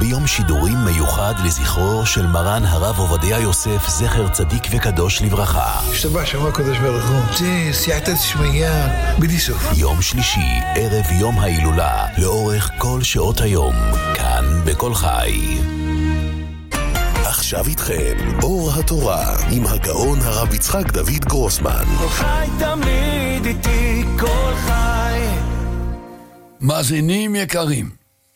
היום שידורים מיוחד לזכרו של מרן הרב עובדיה יוסף, זכר צדיק וקדוש לברכה. השתבח שמו הקדוש ברוך הוא. זה סייעתא דשמיא בלי סוף. יום שלישי, ערב יום ההילולה, לאורך כל שעות היום, כאן בכל חי. עכשיו איתכם אור התורה עם הגאון הרב יצחק דוד גרוסמן. כל חי תמיד איתי, כל חי. מאזינים יקרים,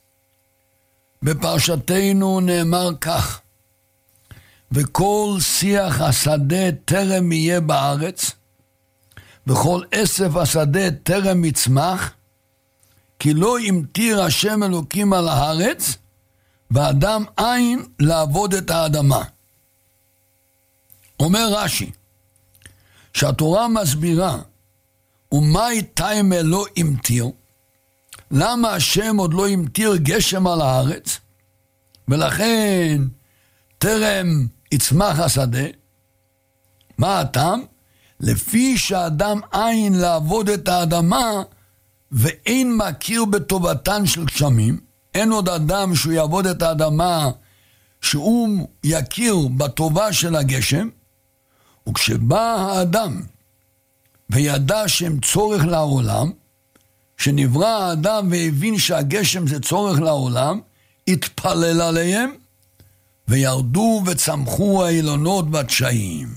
בפרשתנו נאמר כך: וכל שיח השדה טרם יהיה בארץ, וכל עשב השדה טרם יצמח, כי לא ימטיר השם אלוקים על הארץ, ואדם אין לעבוד את האדמה. אומר רש"י, שהתורה מסבירה, ומאי תימא לא ימטיר, למה השם עוד לא ימטיר גשם על הארץ, ולכן טרם יצמח השדה? מה הטעם? לפי שאדם אין לעבוד את האדמה, ואין מכיר בטובתן של גשמים, אין עוד אדם שהוא יעבוד את האדמה, שהוא יכיר בטובה של הגשם, וכשבא האדם וידע שהם צורך לעולם, שנברא האדם והבין שהגשם זה צורך לעולם, התפלל עליהם, וירדו וצמחו האילונות והדשאים.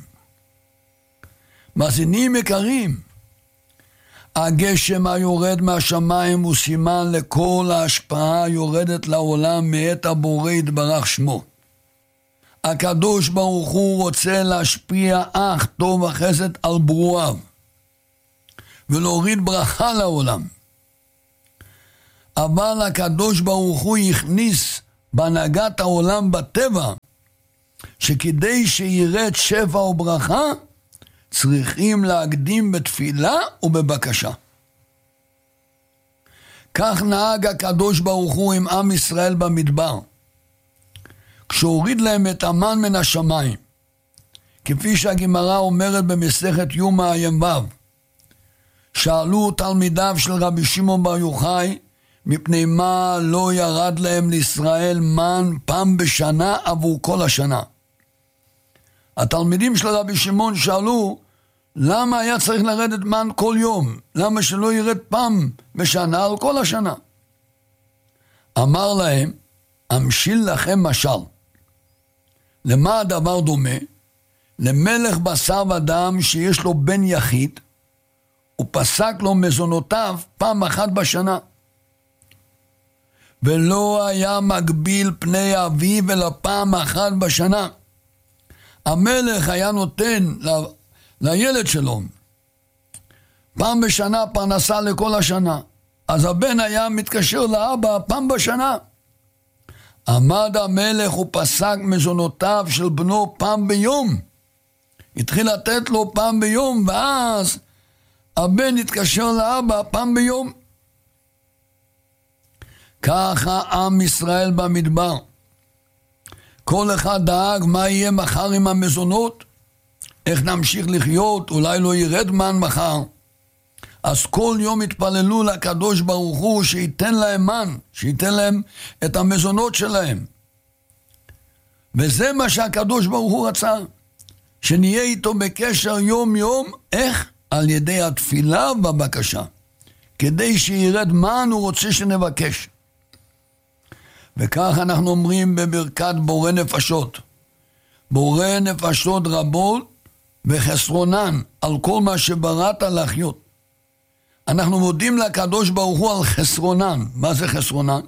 מאזינים יקרים, הגשם היורד מהשמיים הוא סימן לכל ההשפעה היורדת לעולם מאת הבורא יתברך שמו. הקדוש ברוך הוא רוצה להשפיע אך טוב וחסד על ברואיו, ולהוריד ברכה לעולם. אבל הקדוש ברוך הוא הכניס בהנהגת העולם בטבע, שכדי שירד שפע וברכה, צריכים להקדים בתפילה ובבקשה. כך נהג הקדוש ברוך הוא עם עם ישראל במדבר, כשהוריד להם את המן מן השמיים, כפי שהגמרא אומרת במסכת יומא ע"ו. שאלו תלמידיו של רבי שמעון בר יוחאי, מפני מה לא ירד להם לישראל מן פעם בשנה עבור כל השנה. התלמידים של רבי שמעון שאלו, למה היה צריך לרדת מן כל יום? למה שלא ירד פעם בשנה על כל השנה? אמר להם, אמשיל לכם משל. למה הדבר דומה? למלך בשר ודם שיש לו בן יחיד, הוא פסק לו מזונותיו פעם אחת בשנה. ולא היה מגביל פני אביו אלא פעם אחת בשנה. המלך היה נותן לילד שלו פעם בשנה פרנסה לכל השנה. אז הבן היה מתקשר לאבא פעם בשנה. עמד המלך ופסק מזונותיו של בנו פעם ביום. התחיל לתת לו פעם ביום, ואז הבן התקשר לאבא פעם ביום. ככה עם ישראל במדבר. כל אחד דאג מה יהיה מחר עם המזונות, איך נמשיך לחיות, אולי לא ירד מן מחר. אז כל יום התפללו לקדוש ברוך הוא שייתן להם מן, שייתן להם את המזונות שלהם. וזה מה שהקדוש ברוך הוא רצה, שנהיה איתו בקשר יום יום. איך? על ידי התפילה והבקשה. כדי שירד מן הוא רוצה שנבקש. וכך אנחנו אומרים בברכת בורא נפשות. בורא נפשות רבות וחסרונן על כל מה שבראת לחיות. אנחנו מודים לקדוש ברוך הוא על חסרונן. מה זה חסרונן?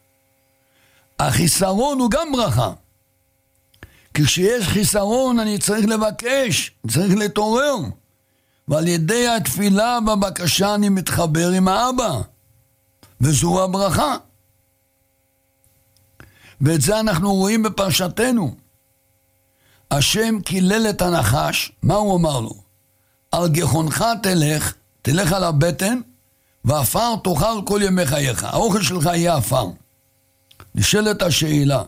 החיסרון הוא גם ברכה. כי כשיש חיסרון אני צריך לבקש, צריך להתעורר. ועל ידי התפילה והבקשה אני מתחבר עם האבא. וזו הברכה. ואת זה אנחנו רואים בפרשתנו. השם קילל את הנחש, מה הוא אמר לו? על גחונך תלך על הבטן, ואפר תאכל כל ימי חייך. האוכל שלך יהיה אפר. נשאלת השאלה,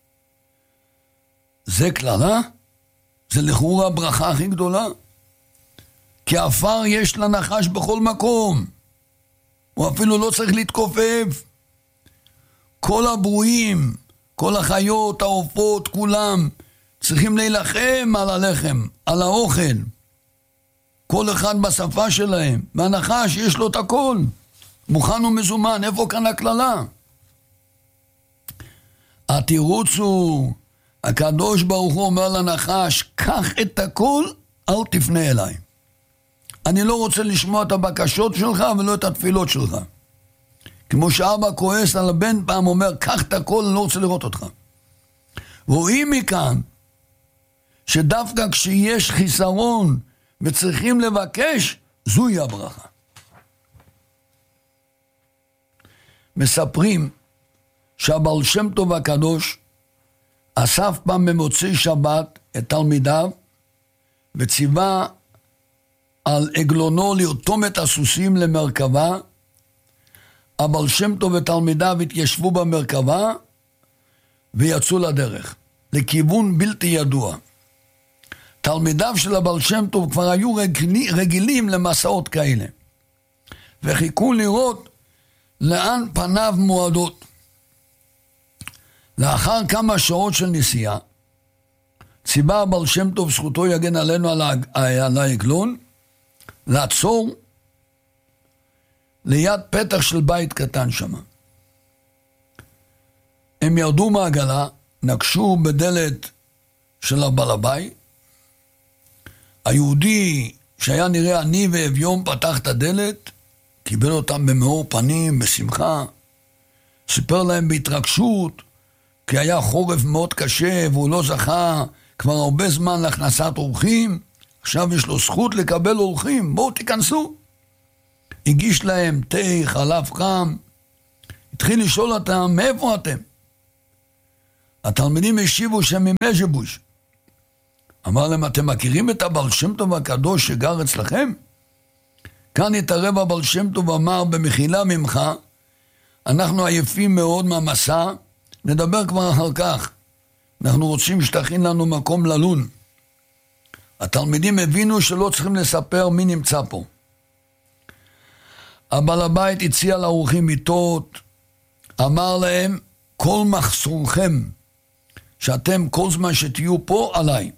זה כללה? זה לכאורה הברכה הכי גדולה? כי אפר יש לנחש בכל מקום. הוא אפילו לא צריך להתכופף. כל הברואים כל החיות, העופות, כולם צריכים להילחם על הלחם, על האוכל. כל אחד בשפה שלהם. והנחש יש לו את הכל. מוכן ומזומן, איפה כאן הכללה? התירוץ הוא, הקדוש ברוך הוא אומר לנחש, קח את הכל, אל תפנה אליי. אני לא רוצה לשמוע את הבקשות שלך ולא את התפילות שלך. כמו שאבא כועס על הבן פעם אומר, קח את הכל, אני לא רוצה לראות אותך. רואים מכאן, שדווקא כשיש חיסרון וצריכים לבקש, זוהי הברכה. מספרים שהבעל שם טוב הקדוש אסף פעם במוצאי שבת את תלמידיו וציווה על עגלונו לרתום את הסוסים למרכבה. הבעל שם טוב ותלמידיו התיישבו במרכבה ויצאו לדרך, לכיוון בלתי ידוע. תלמידיו של הבעל שם טוב כבר היו רגילים למסעות כאלה, וחיכו לראות לאן פניו מועדות. לאחר כמה שעות של נסיעה, ציווה הבעל שם טוב, זכותו יגן עלינו, על העגלון, לעצור ליד פתח של בית קטן שם. הם ירדו מהעגלה, נקשו בדלת של הבעל הבית. היהודי שהיה נראה עני ואביון פתח את הדלת, קיבל אותם במאור פנים, בשמחה, סיפר להם בהתרגשות, כי היה חורף מאוד קשה והוא לא זכה כבר הרבה זמן להכנסת אורחים, עכשיו יש לו זכות לקבל אורחים, בואו תיכנסו. הגיש להם תה, חלב חם, התחיל לשאול אותם, מאיפה אתם? התלמידים השיבו שהם ממז'בוש. אמר להם, אתם מכירים את הבעל שם טוב הקדוש שגר אצלכם? כאן התערב הבעל שם טוב ואמר, במחילה ממך, אנחנו עייפים מאוד מהמסע, נדבר כבר אחר כך. אנחנו רוצים שתכין לנו מקום ללון. התלמידים הבינו שלא צריכים לספר מי נמצא פה. הבעל הבית הציע לאורחים מיטות, אמר להם, כל מחסורכם, שאתם כל זמן שתהיו פה עליי.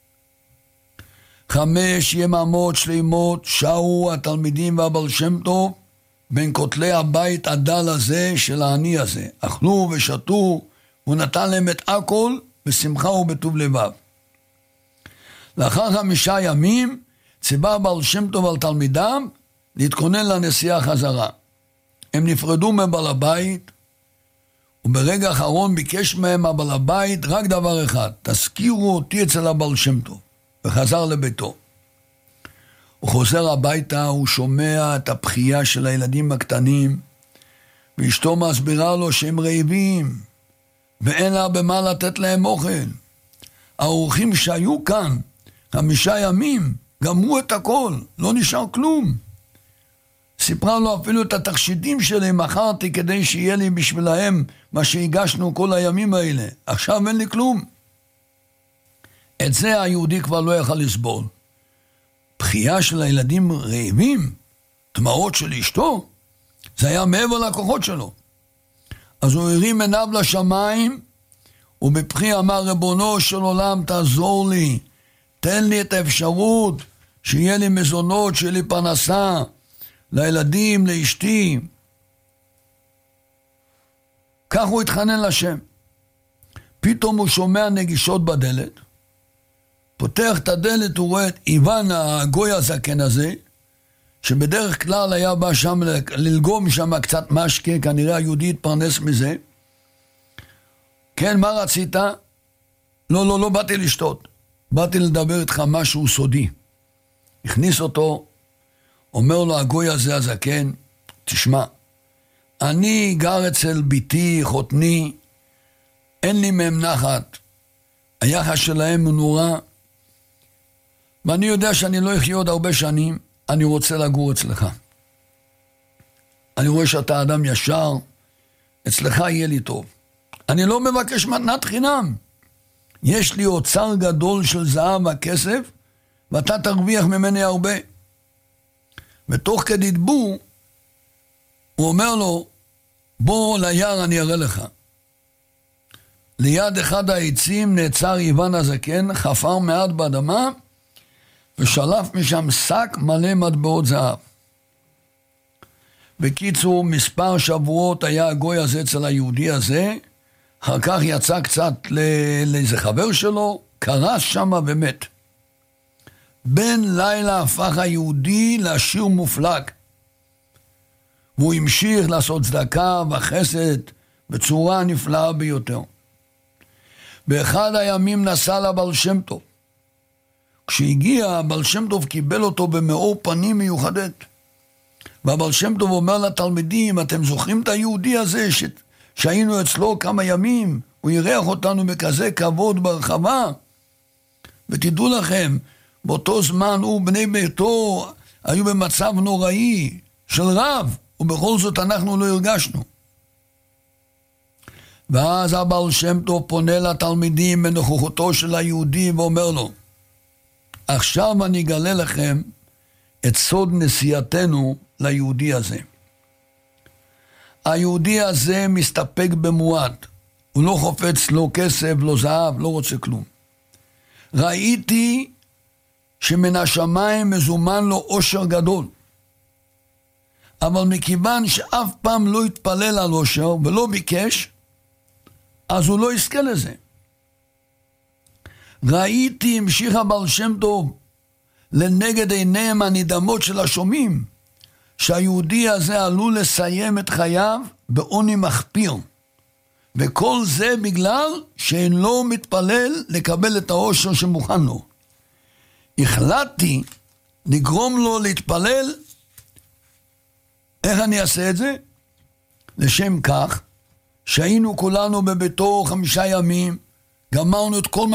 5 יממות שלמות שהו התלמידים והבעל שם טוב בין כותלי הבית הדל הזה של העני הזה. אכלו ושתו, הוא נתן להם את הכל בשמחה ובטוב לבב. לאחר 5 ימים ציווה הבעל שם טוב על תלמידיו להתכונן לנסיעה חזרה. הם נפרדו מבעל הבית, וברגע האחרון ביקש מהם הבעל הבית רק דבר אחד, תזכירו אותי אצל הבעל שם טוב, וחזר לביתו. הוא חוזר הביתה, הוא שומע את הבכייה של הילדים הקטנים, ואשתו מסבירה לו שהם רעבים, ואין לה במה לתת להם אוכל. האורחים שהיו כאן 5 ימים, גמרו את הכל, לא נשאר כלום. סיפרה לו אפילו את התכשיטים שלי, מכרתי כדי שיהיה לי בשבילהם מה שהגשנו כל הימים האלה. עכשיו אין לי כלום. את זה היהודי כבר לא יכל לסבול. בחייה של הילדים רעבים, דמעות של אשתו, זה היה מעבר לכוחות שלו. אז הוא הרים עיניו לשמיים, ובבכי אמר, ריבונו של עולם, תעזור לי, תן לי את האפשרות שיהיה לי מזונות, שיהיה לי פרנסה, לילדים, לאשתי. כך הוא התחנן לשם. פתאום הוא שומע נגישות בדלת, פותח את הדלת, הוא רואה את איוון הגוי הזקן הזה, שבדרך כלל היה בא שם ללגום שם קצת משקה, כנראה היהודי התפרנס מזה. כן, מה רצית? לא באתי לשתות, באתי לדבר איתך משהו סודי. הכניס אותו, אומר לו הגוי הזה הזקן, תשמע, אני גר אצל ביתי, חותני, אין לי מהם נחת, היחס שלהם הוא נורא, ואני יודע שאני לא אחיה עוד הרבה שנים, אני רוצה לגור אצלך. אני רואה שאתה אדם ישר, אצלך יהיה לי טוב. אני לא מבקש מתנת חינם. יש לי אוצר גדול של זהב וכסף, ואתה תרוויח ממני הרבה. ותוך כדי דיבור, הוא אומר לו, בוא ליער אני אראה לך. ליד אחד העצים נעצר איוון הזקן, חפר מעט באדמה, ושלף משם שק מלא מטבעות זהב. בקיצור, מספר שבועות היה הגוי הזה אצל היהודי הזה, אחר כך יצא קצת לאיזה חבר שלו, קרס שם ומת. בן לילה הפך היהודי לעשיר מופלג, והוא המשיך לעשות צדקה וחסד בצורה נפלאה ביותר. באחד הימים נסע לבעל שם טוב. כשהגיע, בעל שם טוב קיבל אותו במאור פנים מיוחדת. והבעל שם טוב אומר לתלמידים, אתם זוכרים את היהודי הזה שהיינו אצלו כמה ימים? הוא אירח אותנו בכזה כבוד ברחבה. ותדעו לכם, באותו זמן הוא בני ביתו היו במצב נוראי של רב, ובכל זאת אנחנו לא הרגשנו. ואז הבעל שם טוב פונה לתלמידים בנוכחותו של היהודי ואומר לו, עכשיו אני אגלה לכם את סוד נסיעתנו ליהודי הזה. היהודי הזה מסתפק במועט, הוא לא חופץ לא כסף, לא זהב, לא רוצה כלום. ראיתי שמן השמיים מזומן לו עושר גדול, אבל מכיוון שאף פעם לא התפלל על עושר ולא ביקש, אז הוא לא יזכה לזה. ראיתי, המשיך הבעל שם טוב, לנגד עיניהם הנדמות של השומעים, שהיהודי הזה עלול לסיים את חייו בעוני מחפיר. וכל זה בגלל שאינו מתפלל לקבל את העושר שמוכן לו. החלטתי לגרום לו להתפלל. איך אני אעשה את זה? לשם כך שהיינו כולנו בביתו 5 ימים, גמרנו את כל מה